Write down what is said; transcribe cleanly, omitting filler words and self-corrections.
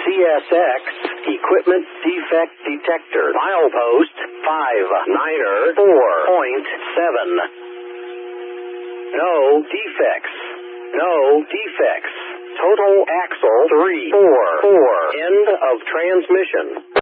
CSX, equipment defect detector, milepost 59er 4.7. No defects. No defects. Total axle 344. End of transmission.